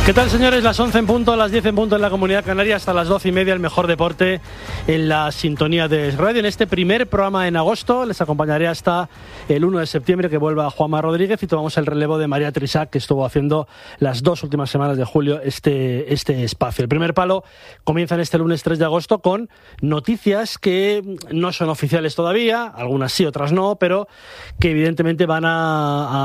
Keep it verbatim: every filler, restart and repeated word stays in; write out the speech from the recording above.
¿Qué tal, señores? Las once en punto, las diez en punto en la Comunidad Canaria, hasta las doce y media el mejor deporte en la sintonía de radio. En este primer programa en agosto les acompañaré hasta el uno de septiembre, que vuelva Juanma Rodríguez, y tomamos el relevo de María Trisac, que estuvo haciendo las dos últimas semanas de julio este, este espacio. El primer palo comienza en este lunes tres de agosto con noticias que no son oficiales todavía, algunas sí, otras no, pero que evidentemente van a, a